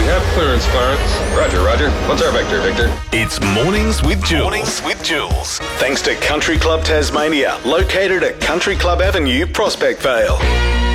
have clearance, Clarence. Roger, Roger. What's our vector, Victor? It's Mornings with Jules. Mornings with Jules. Thanks to Country Club Tasmania, located at Country Club Avenue, Prospect Vale.